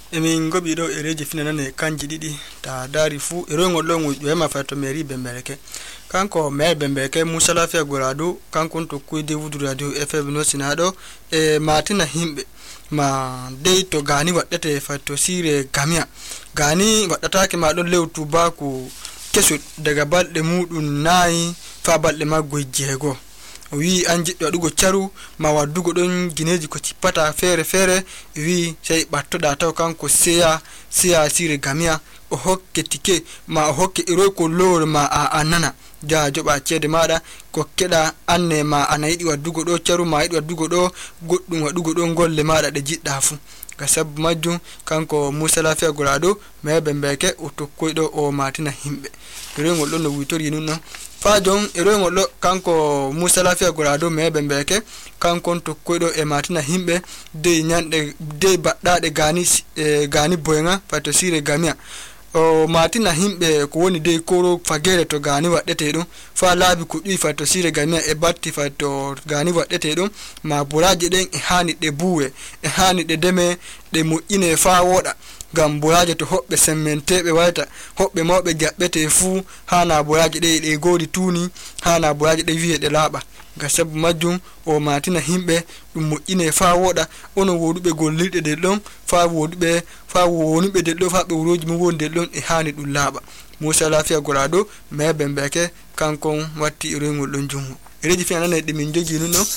Emin gobi do ereji finane kanji didi ta dari fu erongol lo ngu ma fato meri bembeleke kanko me bembeke musala fe gorado kanko to kuide wudu radio fm no sinado matina himbe ma dey to gani wadete fato sire gamia gani wadata ke ma don lewtu ba ku kesu daga balde mudun nayi fa balde maggo jego wi anji wadugo charu ma wadugo don gineji ko tipata fere wi sey battoda taw kanko seya sire gamia o hokke tike ma o hokke iro ko lor ma anana ja joba cede mada ko keda anne ma anayidi wadugo do charu ma yidi wadugo do goddum wadugo do golle mada de jidda fu ga sab majjum kanko Musa Lafiya Gorado me bembeke o tokkoydo o matina himbe rengol don no witori nunno fajon rengol lo kanko Musa Lafiya Gorado me bembeke kanko tokkoydo e matina himbe de nyande de baddade gani boyenga fato sire gamia o matina himbe ko woni de koro fagere to gani wadete dum fa labi ko di fato sire gamia e batti fato gani wadete dum ma buraje den e hani de buwe e hani de deme de mo'ine fa woda gam buraje to hobbe semmentebe wayta hobbe mawbe jabbete fu hana buraje de godi tuni hana buraje de wi'e de laba ga sabu majjum o matina himbe dum mo'ine fa woda ono wodube gollirde de dum fa wonube de do fa be wuroji mo wonde don e hani dum laba Musa Lafiya Gorado me bembeke kankon watti rengol don jumu reji fi anane de min jogi nuno